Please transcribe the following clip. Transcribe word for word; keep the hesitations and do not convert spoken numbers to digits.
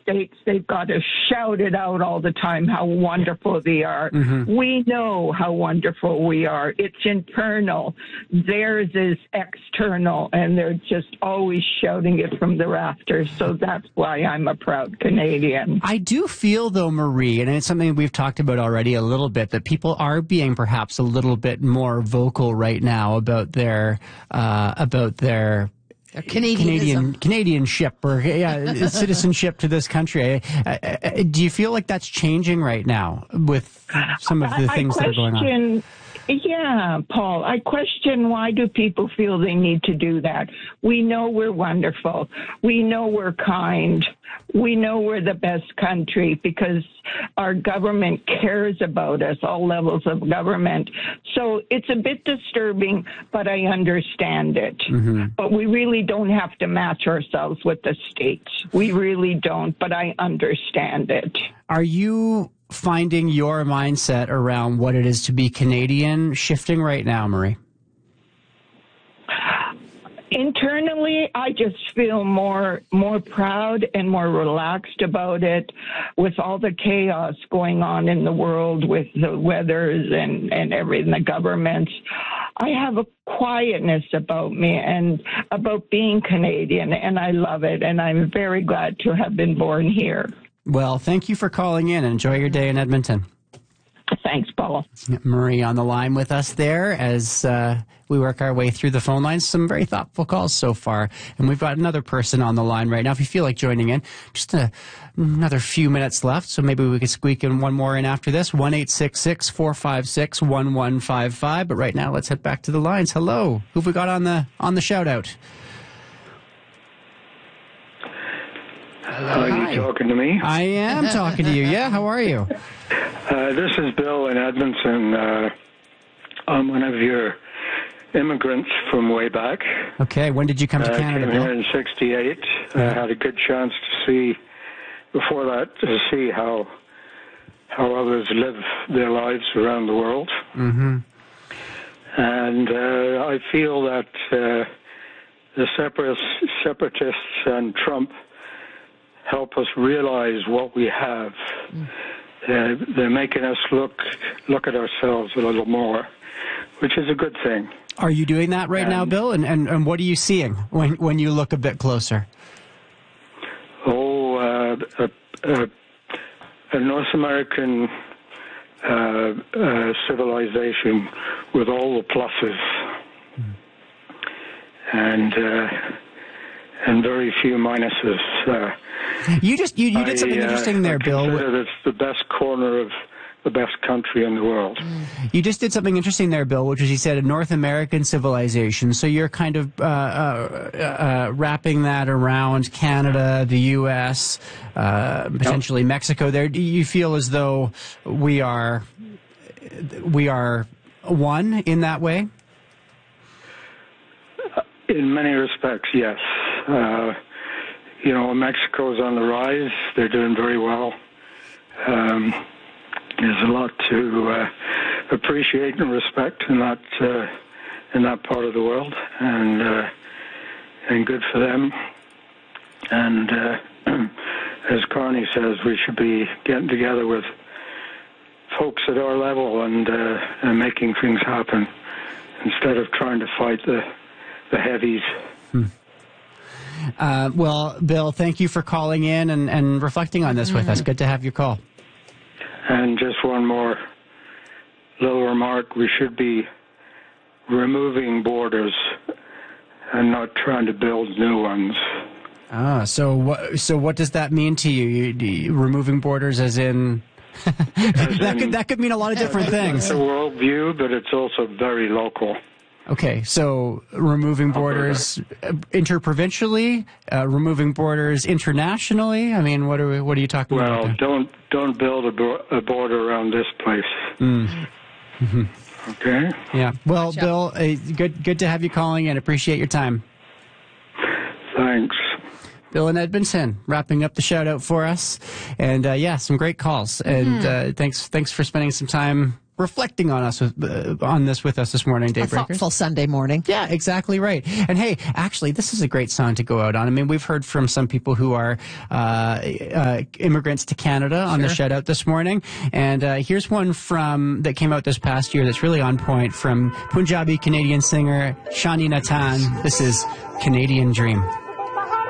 States, they've got to shout it out all the time how wonderful they are. Mm-hmm. We know how wonderful we are. It's internal. Theirs is external, and they're just always shouting it from the rafters. So that's why I'm a proud Canadian. I do feel, though, Marie, and it's something we've talked about already a little bit, that people are being perhaps a little bit more vocal right now about their uh, about their Canadian Canadianship or yeah, citizenship to this country. Uh, uh, do you feel like that's changing right now with some of the things that are going on? Yeah, Paul, I question, why do people feel they need to do that? We know we're wonderful. We know we're kind. We know we're the best country because our government cares about us, all levels of government. So it's a bit disturbing, but I understand it. Mm-hmm. But we really don't have to match ourselves with the States. We really don't, but I understand it. Are you finding your mindset around what it is to be Canadian shifting right now, Marie? Internally, I just feel more more proud and more relaxed about it with all the chaos going on in the world with the weathers and, and everything, the governments. I have a quietness about me and about being Canadian, and I love it, and I'm very glad to have been born here. Well, thank you for calling in. Enjoy your day in Edmonton. Thanks, Paul. Marie on the line with us there as uh, we work our way through the phone lines. Some very thoughtful calls so far. And we've got another person on the line right now. If you feel like joining in, just a, another few minutes left. So maybe we could squeak in one more in after this. one eight six six, four five six, one one five five. But right now, let's head back to the lines. Hello. Who have we got on the, on the shout out? Are you talking to me? I am talking to you. Yeah, how are you? Uh, this is Bill in Edmonton. Uh, I'm one of your immigrants from way back. Okay, when did you come to uh, Canada, I came Bill? here in sixty-eight. I uh, had a good chance to see, before that, to see how how others live their lives around the world. Mm-hmm. And uh, I feel that uh, the separatists, separatists and Trump help us realize what we have. Mm. Uh, they're making us look look at ourselves a little more, which is a good thing. Are you doing that right and, now, Bill? And, and and what are you seeing when when you look a bit closer? Oh, uh, a, a, a North American uh, uh, civilization with all the pluses, mm. and uh, and very few minuses. Uh, You just you, you did something I, uh, interesting there, I Bill. Consider it's the best corner of the best country in the world. You just did something interesting there, Bill, which is you said a North American civilization. So you're kind of uh, uh, uh, wrapping that around Canada, the U S, uh, potentially yep. Mexico. There, you feel as though we are we are one in that way. In many respects, yes. Uh, You know, Mexico's on the rise. They're doing very well. Um, there's a lot to uh, appreciate and respect in that uh, in that part of the world, and uh, and good for them. And uh, as Carney says, we should be getting together with folks at our level and uh, and making things happen instead of trying to fight the the heavies. Hmm. Uh, well, Bill, thank you for calling in and, and reflecting on this mm-hmm. with us. Good to have your call. And just one more little remark. We should be removing borders and not trying to build new ones. Ah, so what, so what does that mean to you? you, you removing borders as in... as that, in could, that could mean a lot of different things. It's a worldview, but it's also very local. Okay, so removing borders interprovincially, uh, removing borders internationally. I mean, what are we, what are you talking well, about? Well, don't don't build a, bo- a border around this place. Mm. Mm-hmm. Okay. Yeah. Well, Watch Bill, uh, good good to have you calling in. Appreciate your time. Thanks. Bill in Edmonton, wrapping up the shout out for us, and uh, yeah, some great calls, and mm-hmm. uh, thanks thanks for spending some time reflecting on us with, uh, on this with us this morning, Daybreakers. A thoughtful Sunday morning. Yeah, exactly right. And hey, actually, this is a great song to go out on. I mean, we've heard from some people who are uh, uh, immigrants to Canada on Sure. the shout out this morning, and uh, here's one from that came out this past year that's really on point from Punjabi Canadian singer Shani Natan. This is Canadian Dream.